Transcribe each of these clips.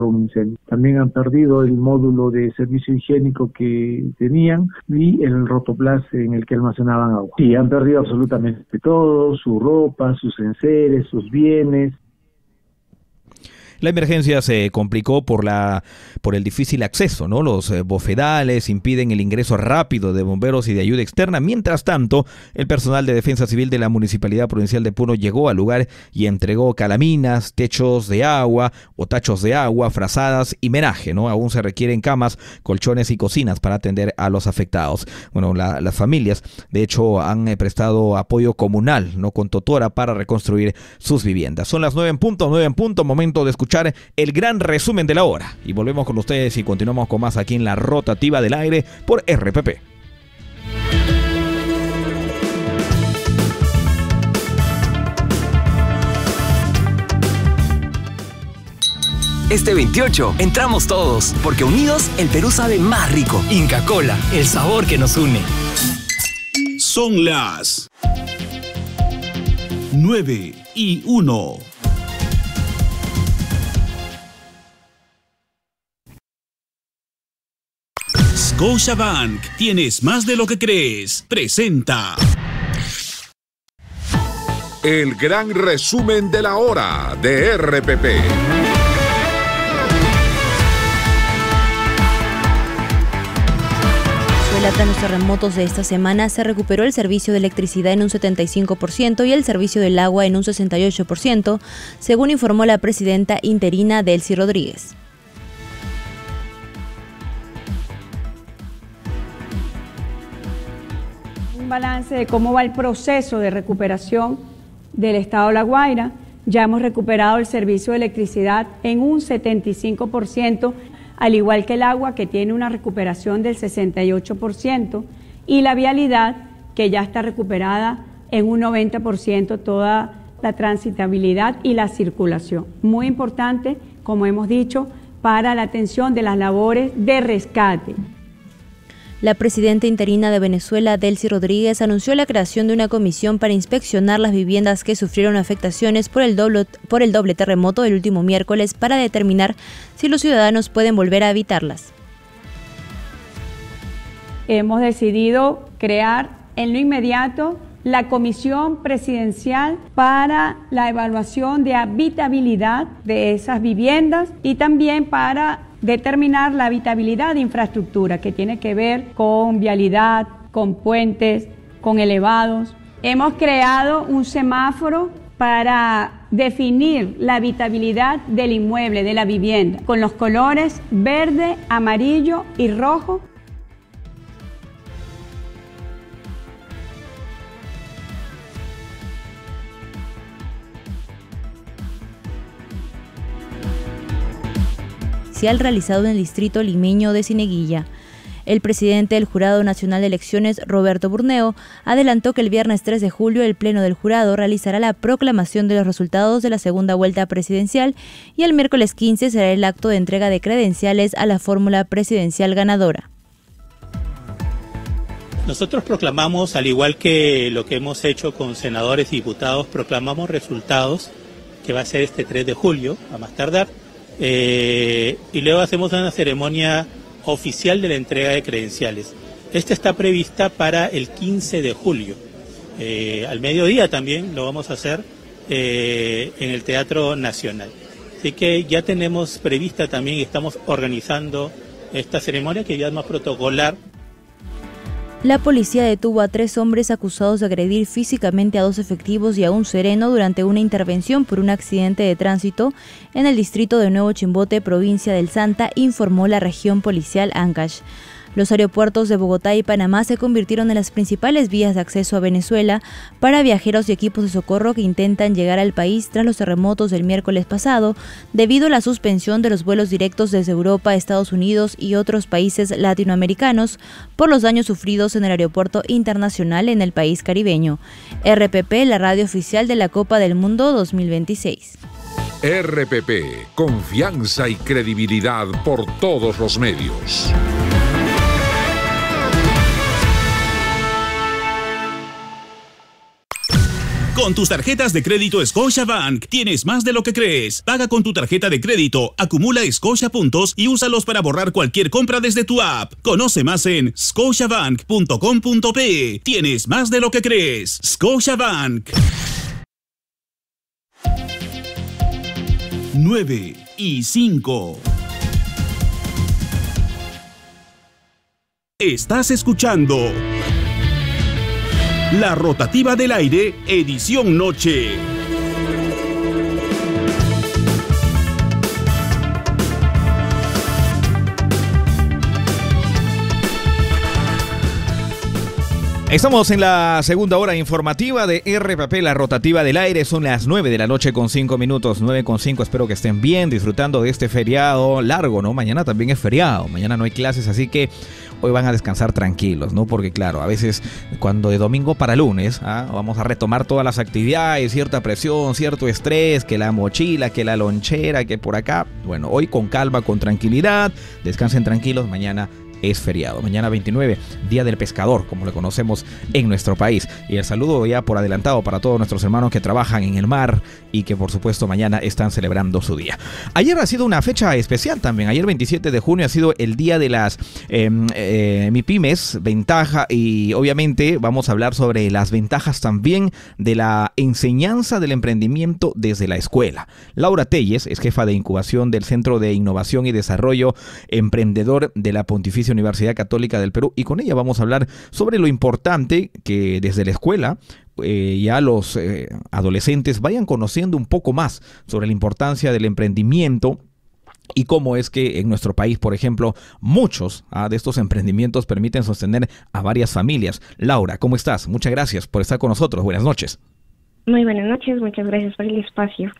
un incendio. También han perdido el módulo de servicio higiénico que tenían y el rotoplas en el que almacenaban agua. Y han perdido absolutamente todo, su ropa, sus enseres, sus bienes. La emergencia se complicó por el difícil acceso, ¿no? Los bofedales impiden el ingreso rápido de bomberos y de ayuda externa. Mientras tanto, el personal de Defensa Civil de la Municipalidad Provincial de Puno llegó al lugar y entregó calaminas, techos de agua o tachos de agua, frazadas y menaje, ¿no? Aún se requieren camas, colchones y cocinas para atender a los afectados. Bueno, las familias, de hecho, han prestado apoyo comunal, ¿no? Con Totora para reconstruir sus viviendas. Son las 9 en punto, momento de escuchar el gran resumen de la hora. Y volvemos con ustedes y continuamos con más aquí en la rotativa del aire por RPP. Este 28 entramos todos, porque unidos el Perú sabe más rico. Inca Kola, el sabor que nos une. Son las 9:01. Scotiabank, tienes más de lo que crees. Presenta el gran resumen de la hora de RPP. Tras los terremotos de esta semana, se recuperó el servicio de electricidad en un 75% y el servicio del agua en un 68%, según informó la presidenta interina Delcy Rodríguez. Un balance de cómo va el proceso de recuperación del estado de La Guaira. Ya hemos recuperado el servicio de electricidad en un 75%, al igual que el agua, que tiene una recuperación del 68%, y la vialidad, que ya está recuperada en un 90%, toda la transitabilidad y la circulación. Muy importante, como hemos dicho, para la atención de las labores de rescate. La presidenta interina de Venezuela, Delcy Rodríguez, anunció la creación de una comisión para inspeccionar las viviendas que sufrieron afectaciones por el doble terremoto del último miércoles para determinar si los ciudadanos pueden volver a habitarlas. Hemos decidido crear en lo inmediato la Comisión Presidencial para la evaluación de habitabilidad de esas viviendas y también para determinar la habitabilidad de infraestructura que tiene que ver con vialidad, con puentes, con elevados. Hemos creado un semáforo para definir la habitabilidad del inmueble, de la vivienda, con los colores verde, amarillo y rojo. Realizado en el distrito limeño de Cieneguilla. El presidente del Jurado Nacional de Elecciones, Roberto Burneo, adelantó que el viernes 3 de julio el Pleno del Jurado realizará la proclamación de los resultados de la segunda vuelta presidencial y el miércoles 15 será el acto de entrega de credenciales a la fórmula presidencial ganadora. Nosotros proclamamos, al igual que lo que hemos hecho con senadores y diputados, proclamamos resultados que va a ser este 3 de julio, a más tardar. Y luego hacemos una ceremonia oficial de la entrega de credenciales. Esta está prevista para el 15 de julio. Al mediodía también lo vamos a hacer en el Teatro Nacional. Así que ya tenemos prevista también y estamos organizando esta ceremonia que ya es más protocolar. La policía detuvo a 3 hombres acusados de agredir físicamente a 2 efectivos y a un sereno durante una intervención por un accidente de tránsito en el distrito de Nuevo Chimbote, provincia del Santa, informó la región policial Ancash. Los aeropuertos de Bogotá y Panamá se convirtieron en las principales vías de acceso a Venezuela para viajeros y equipos de socorro que intentan llegar al país tras los terremotos del miércoles pasado, debido a la suspensión de los vuelos directos desde Europa, Estados Unidos y otros países latinoamericanos por los daños sufridos en el aeropuerto internacional en el país caribeño. RPP, la radio oficial de la Copa del Mundo 2026. RPP, confianza y credibilidad por todos los medios. Con tus tarjetas de crédito Scotiabank tienes más de lo que crees. Paga con tu tarjeta de crédito, acumula Scotia puntos y úsalos para borrar cualquier compra desde tu app. Conoce más en scotiabank.com.pe. Tienes más de lo que crees. Scotiabank. 9:05. Estás escuchando La Rotativa del Aire, edición noche. Estamos en la segunda hora informativa de RPP, La Rotativa del Aire. Son las 9 de la noche con 5 minutos, 9:05. Espero que estén bien, disfrutando de este feriado largo, ¿no? Mañana también es feriado, mañana no hay clases, así que hoy van a descansar tranquilos, ¿no? Porque claro, a veces cuando de domingo para lunes vamos a retomar todas las actividades, cierta presión, cierto estrés, que la mochila, que la lonchera, que por acá. Bueno, hoy con calma, con tranquilidad, descansen tranquilos, mañana es feriado. Mañana 29, Día del Pescador, como lo conocemos en nuestro país. Y el saludo ya por adelantado para todos nuestros hermanos que trabajan en el mar y que por supuesto mañana están celebrando su día. Ayer ha sido una fecha especial también. Ayer 27 de junio ha sido el día de las MIPYMES, ventaja, y obviamente vamos a hablar sobre las ventajas también de la enseñanza del emprendimiento desde la escuela. Laura Telles es jefa de incubación del Centro de Innovación y Desarrollo Emprendedor de la Pontificia Universidad Católica del Perú, y con ella vamos a hablar sobre lo importante que desde la escuela ya los adolescentes vayan conociendo un poco más sobre la importancia del emprendimiento y cómo es que en nuestro país, por ejemplo, muchos de estos emprendimientos permiten sostener a varias familias. Laura, ¿cómo estás? Muchas gracias por estar con nosotros. Buenas noches. Muy buenas noches, muchas gracias por el espacio.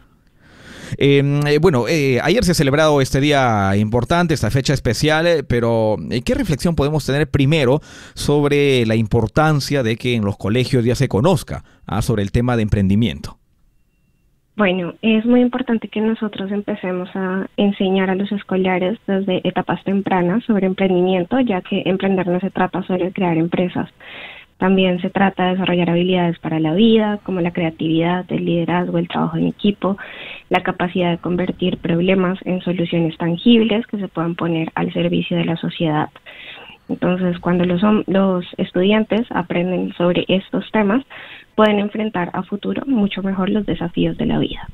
Ayer se ha celebrado este día importante, esta fecha especial, pero ¿qué reflexión podemos tener primero sobre la importancia de que en los colegios ya se conozca sobre el tema de emprendimiento? Bueno, es muy importante que nosotros empecemos a enseñar a los escolares desde etapas tempranas sobre emprendimiento, ya que emprender no se trata solo de crear empresas. También se trata de desarrollar habilidades para la vida, como la creatividad, el liderazgo, el trabajo en equipo, la capacidad de convertir problemas en soluciones tangibles que se puedan poner al servicio de la sociedad. Entonces, cuando los estudiantes aprenden sobre estos temas, pueden enfrentar a futuro mucho mejor los desafíos de la vida.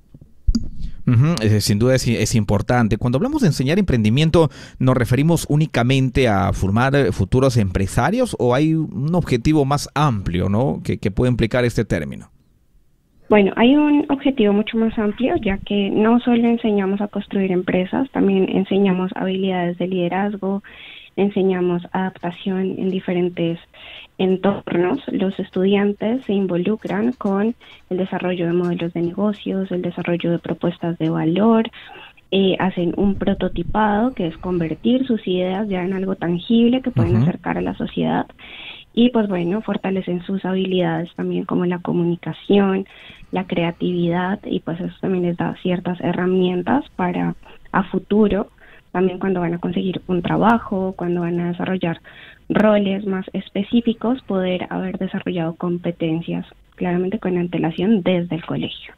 Sin duda es importante. Cuando hablamos de enseñar emprendimiento, ¿nos referimos únicamente a formar futuros empresarios o hay un objetivo más amplio, ¿no? que puede implicar este término? Bueno, hay un objetivo mucho más amplio, ya que no solo enseñamos a construir empresas, también enseñamos habilidades de liderazgo, enseñamos adaptación en diferentes entornos. Los estudiantes se involucran con el desarrollo de modelos de negocios, el desarrollo de propuestas de valor, hacen un prototipado, que es convertir sus ideas ya en algo tangible que pueden acercar a la sociedad, y pues bueno, fortalecen sus habilidades también como la comunicación, la creatividad, y pues eso también les da ciertas herramientas para a futuro, también cuando van a conseguir un trabajo, cuando van a desarrollar roles más específicos, poder haber desarrollado competencias claramente con antelación desde el colegio.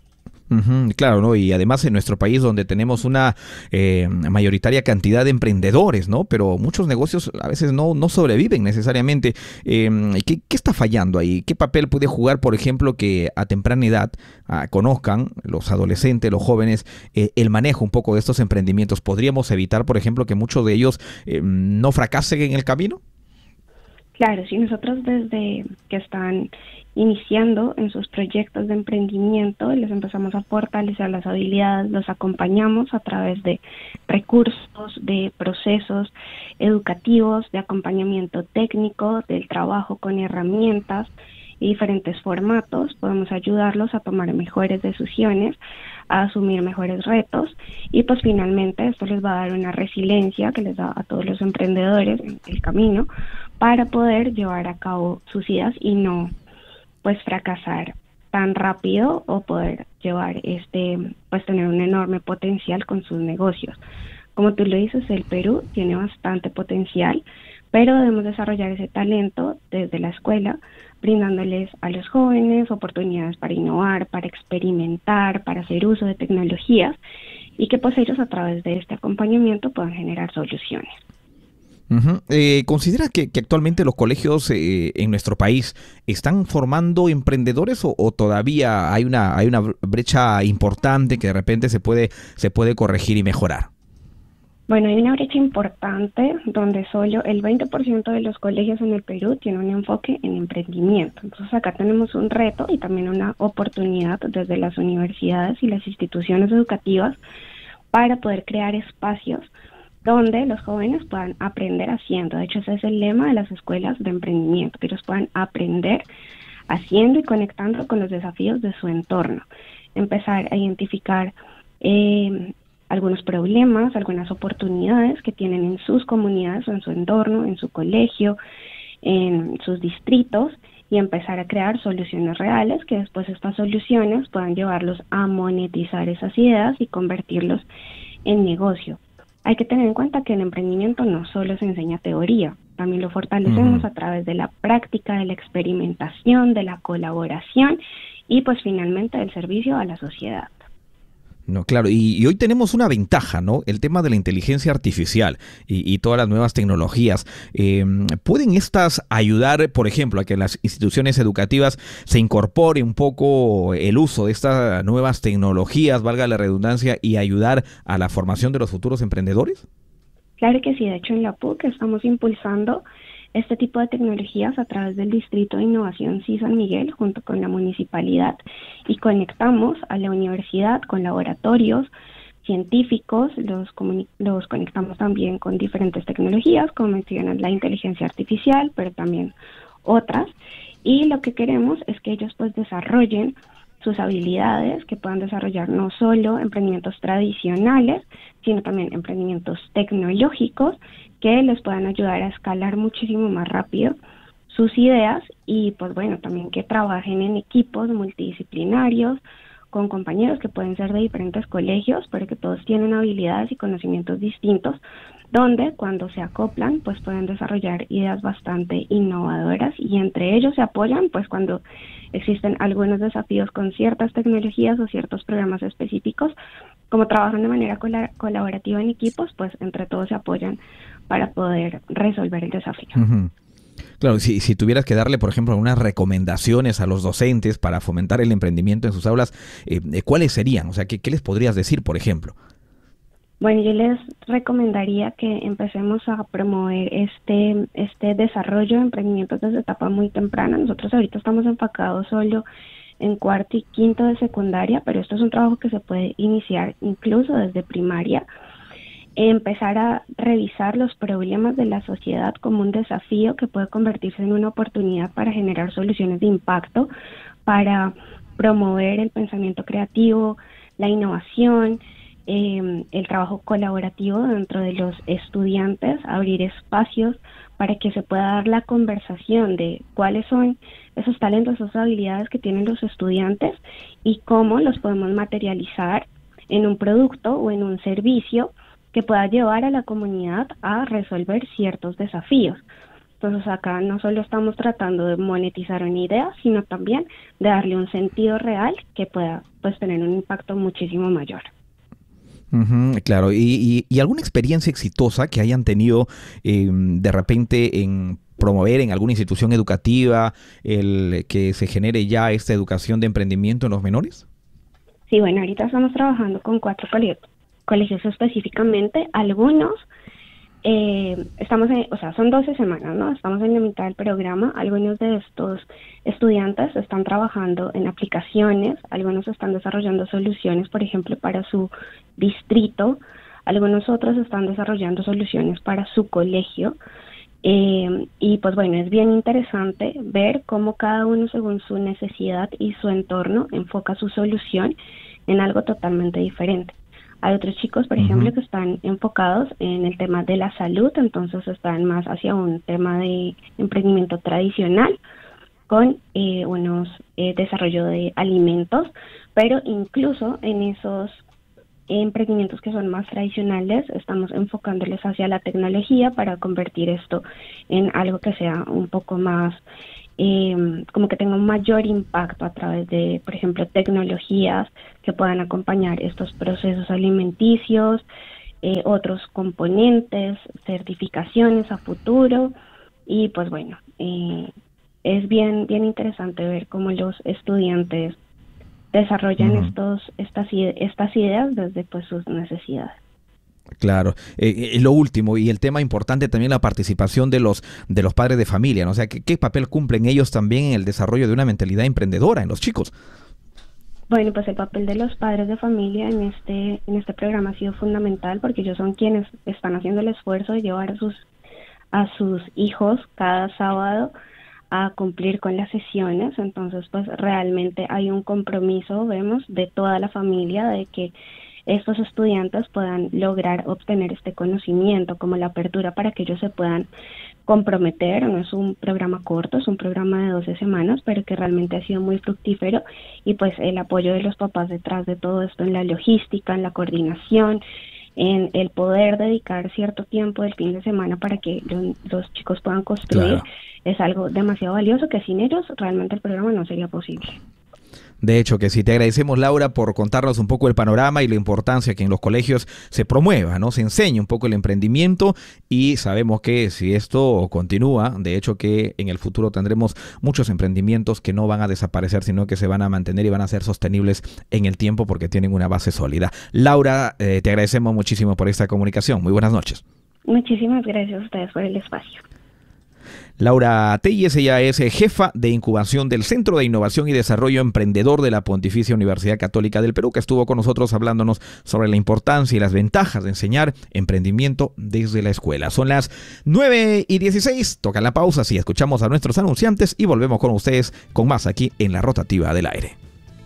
Claro, ¿no? Y además en nuestro país, donde tenemos una mayoritaria cantidad de emprendedores, ¿no? Pero muchos negocios a veces no sobreviven necesariamente. ¿Qué está fallando ahí? ¿Qué papel puede jugar, por ejemplo, que a temprana edad conozcan los adolescentes, los jóvenes, el manejo un poco de estos emprendimientos? ¿Podríamos evitar, por ejemplo, que muchos de ellos no fracasen en el camino? Claro, si nosotros desde que están iniciando en sus proyectos de emprendimiento les empezamos a fortalecer las habilidades, los acompañamos a través de recursos, de procesos educativos, de acompañamiento técnico, del trabajo con herramientas y diferentes formatos, podemos ayudarlos a tomar mejores decisiones, a asumir mejores retos, y pues finalmente esto les va a dar una resiliencia que les da a todos los emprendedores en el camino para poder llevar a cabo sus ideas y no pues fracasar tan rápido, o poder llevar pues tener un enorme potencial con sus negocios. Como tú lo dices, el Perú tiene bastante potencial, pero debemos desarrollar ese talento desde la escuela, brindándoles a los jóvenes oportunidades para innovar, para experimentar, para hacer uso de tecnologías y que pues ellos a través de este acompañamiento puedan generar soluciones. ¿Considera que actualmente los colegios en nuestro país están formando emprendedores o todavía hay una brecha importante que de repente se puede corregir y mejorar? Bueno, hay una brecha importante donde solo el 20% de los colegios en el Perú tiene un enfoque en emprendimiento. Entonces acá tenemos un reto y también una oportunidad desde las universidades y las instituciones educativas para poder crear espacios donde los jóvenes puedan aprender haciendo. De hecho, ese es el lema de las escuelas de emprendimiento, que ellos puedan aprender haciendo y conectando con los desafíos de su entorno. Empezar a identificar algunos problemas, algunas oportunidades que tienen en sus comunidades o en su entorno, en su colegio, en sus distritos, y empezar a crear soluciones reales que después estas soluciones puedan llevarlos a monetizar esas ideas y convertirlos en negocio. Hay que tener en cuenta que el emprendimiento no solo se enseña teoría, también lo fortalecemos a través de la práctica, de la experimentación, de la colaboración y pues finalmente del servicio a la sociedad. No, claro, y hoy tenemos una ventaja, ¿no? El tema de la inteligencia artificial y todas las nuevas tecnologías. ¿Pueden estas ayudar, por ejemplo, a que las instituciones educativas se incorpore un poco el uso de estas nuevas tecnologías, valga la redundancia, y ayudar a la formación de los futuros emprendedores? Claro que sí, de hecho en la PUC estamos impulsando este tipo de tecnologías a través del Distrito de Innovación Sí San Miguel junto con la municipalidad y conectamos a la universidad con laboratorios científicos, los conectamos también con diferentes tecnologías, como mencionan la inteligencia artificial, pero también otras, y lo que queremos es que ellos pues desarrollen sus habilidades, que puedan desarrollar no solo emprendimientos tradicionales, sino también emprendimientos tecnológicos que les puedan ayudar a escalar muchísimo más rápido sus ideas y pues bueno, también que trabajen en equipos multidisciplinarios con compañeros que pueden ser de diferentes colegios, pero que todos tienen habilidades y conocimientos distintos, donde cuando se acoplan pues pueden desarrollar ideas bastante innovadoras y entre ellos se apoyan pues cuando existen algunos desafíos con ciertas tecnologías o ciertos programas específicos, como trabajan de manera colaborativa en equipos, pues entre todos se apoyan para poder resolver el desafío. Claro, si tuvieras que darle, por ejemplo, algunas recomendaciones a los docentes para fomentar el emprendimiento en sus aulas, ¿cuáles serían? O sea, ¿qué les podrías decir, por ejemplo? Bueno, yo les recomendaría que empecemos a promover este desarrollo de emprendimientos desde etapa muy temprana. Nosotros ahorita estamos enfocados solo en cuarto y quinto de secundaria, pero esto es un trabajo que se puede iniciar incluso desde primaria. Empezar a revisar los problemas de la sociedad como un desafío que puede convertirse en una oportunidad para generar soluciones de impacto, para promover el pensamiento creativo, la innovación, el trabajo colaborativo dentro de los estudiantes, abrir espacios para que se pueda dar la conversación de cuáles son esos talentos, esas habilidades que tienen los estudiantes y cómo los podemos materializar en un producto o en un servicio que pueda llevar a la comunidad a resolver ciertos desafíos. Entonces acá no solo estamos tratando de monetizar una idea, sino también de darle un sentido real que pueda pues tener un impacto muchísimo mayor. Claro, y alguna experiencia exitosa que hayan tenido de repente en promover en alguna institución educativa el que se genere ya esta educación de emprendimiento en los menores? Sí, bueno, ahorita estamos trabajando con 4 colegios específicamente, algunos son 12 semanas, ¿no? Estamos en la mitad del programa, algunos de estos estudiantes están trabajando en aplicaciones, algunos están desarrollando soluciones, por ejemplo, para su distrito, algunos otros están desarrollando soluciones para su colegio, y pues bueno, es bien interesante ver cómo cada uno según su necesidad y su entorno enfoca su solución en algo totalmente diferente. Hay otros chicos, por ejemplo, que están enfocados en el tema de la salud, entonces están más hacia un tema de emprendimiento tradicional con desarrollo de alimentos, pero incluso en esos emprendimientos que son más tradicionales, estamos enfocándoles hacia la tecnología para convertir esto en algo que sea un poco más, como que tenga un mayor impacto a través de, por ejemplo, tecnologías que puedan acompañar estos procesos alimenticios, otros componentes, certificaciones a futuro. Y pues bueno, es bien interesante ver cómo los estudiantes desarrollan estas ideas desde pues sus necesidades. Claro, lo último y el tema importante también, la participación de los padres de familia, ¿no? O sea, ¿qué papel cumplen ellos también en el desarrollo de una mentalidad emprendedora en los chicos? Bueno, pues el papel de los padres de familia en este programa ha sido fundamental, porque ellos son quienes están haciendo el esfuerzo de llevar a sus hijos cada sábado a cumplir con las sesiones. Entonces pues realmente hay un compromiso, vemos, de toda la familia de que estos estudiantes puedan lograr obtener este conocimiento, como la apertura para que ellos se puedan comprometer. No es un programa corto, es un programa de 12 semanas, pero que realmente ha sido muy fructífero, y pues el apoyo de los papás detrás de todo esto, en la logística, en la coordinación, en el poder dedicar cierto tiempo del fin de semana para que los chicos puedan construir, es algo demasiado valioso, que sin ellos realmente el programa no sería posible. De hecho que sí, te agradecemos, Laura, por contarnos un poco el panorama y la importancia que en los colegios se promueva, ¿no? Se enseñe un poco el emprendimiento, y sabemos que si esto continúa, de hecho que en el futuro tendremos muchos emprendimientos que no van a desaparecer, sino que se van a mantener y van a ser sostenibles en el tiempo porque tienen una base sólida. Laura, te agradecemos muchísimo por esta comunicación. Muy buenas noches. Muchísimas gracias a ustedes por el espacio. Laura Telles, ella es jefa de incubación del Centro de Innovación y Desarrollo Emprendedor de la Pontificia Universidad Católica del Perú, que estuvo con nosotros hablándonos sobre la importancia y las ventajas de enseñar emprendimiento desde la escuela. Son las 9:16, toca la pausa, si escuchamos a nuestros anunciantes y volvemos con ustedes con más aquí en La Rotativa del Aire.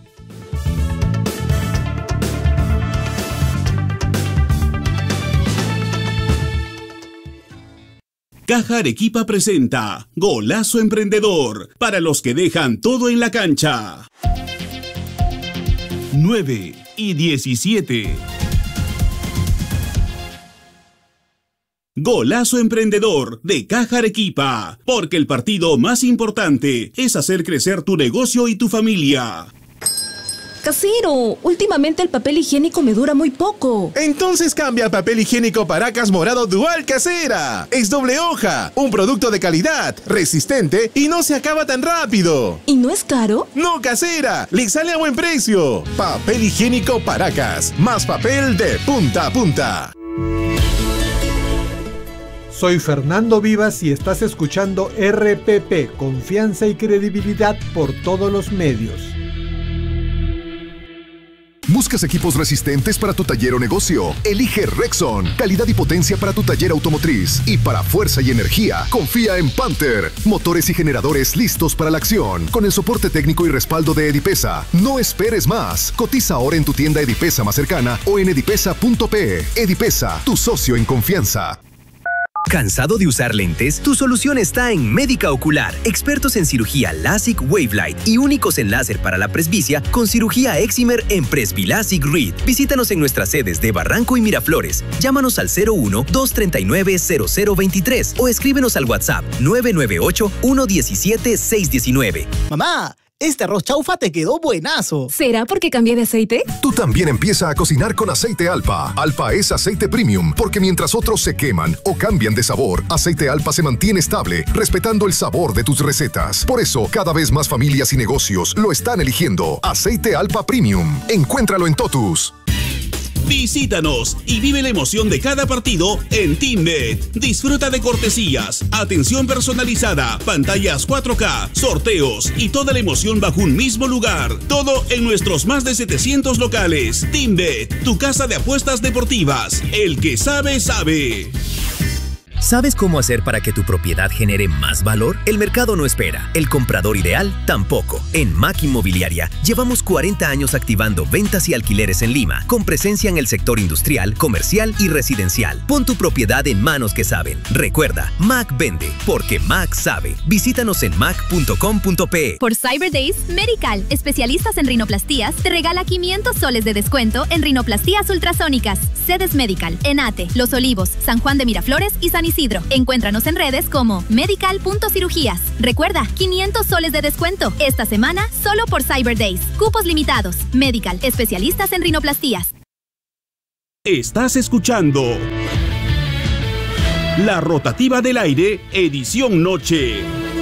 Caja Arequipa presenta Golazo Emprendedor, para los que dejan todo en la cancha. 9:17. Golazo Emprendedor de Caja Arequipa, porque el partido más importante es hacer crecer tu negocio y tu familia. Casero, últimamente el papel higiénico me dura muy poco. Entonces cambia a papel higiénico Paracas Morado Dual Casera. Es doble hoja, un producto de calidad, resistente y no se acaba tan rápido. ¿Y no es caro? No, Casera, le sale a buen precio. Papel higiénico Paracas, más papel de punta a punta. Soy Fernando Vivas y estás escuchando RPP, confianza y credibilidad por todos los medios. ¿Buscas equipos resistentes para tu taller o negocio? Elige Rexon. Calidad y potencia para tu taller automotriz. Y para fuerza y energía, confía en Panther. Motores y generadores listos para la acción. Con el soporte técnico y respaldo de Edipesa. No esperes más. Cotiza ahora en tu tienda Edipesa más cercana o en edipesa.pe. Edipesa, tu socio en confianza. ¿Cansado de usar lentes? Tu solución está en Médica Ocular. Expertos en cirugía LASIK Wavelight y únicos en láser para la presbicia con cirugía Excimer en Presbilasic Read. Visítanos en nuestras sedes de Barranco y Miraflores. Llámanos al 01-239-0023 o escríbenos al WhatsApp 998-117-619. Mamá, este arroz chaufa te quedó buenazo. ¿Será porque cambié de aceite? Tú también empieza a cocinar con aceite Alpa. Alpa es aceite premium, porque mientras otros se queman o cambian de sabor, aceite Alpa se mantiene estable, respetando el sabor de tus recetas. Por eso, cada vez más familias y negocios lo están eligiendo. Aceite Alpa Premium. Encuéntralo en Totus. Visítanos y vive la emoción de cada partido en TeamBet. Disfruta de cortesías, atención personalizada, pantallas 4K, sorteos y toda la emoción bajo un mismo lugar. Todo en nuestros más de 700 locales. TeamBet, tu casa de apuestas deportivas. El que sabe, sabe. ¿Sabes cómo hacer para que tu propiedad genere más valor? El mercado no espera, el comprador ideal tampoco. En MAC Inmobiliaria llevamos 40 años activando ventas y alquileres en Lima, con presencia en el sector industrial, comercial y residencial. Pon tu propiedad en manos que saben. Recuerda, MAC vende, porque MAC sabe. Visítanos en mac.com.pe. Por Cyber Days, Medical, especialistas en rinoplastías, te regala 500 soles de descuento en rinoplastías ultrasónicas. Sedes Medical, Enate, Los Olivos, San Juan de Miraflores y San Isidro. Encuéntranos en redes como medical.cirugías. Recuerda, 500 soles de descuento esta semana solo por Cyber Days. Cupos limitados. Medical, especialistas en rinoplastías. Estás escuchando La Rotativa del Aire, edición noche.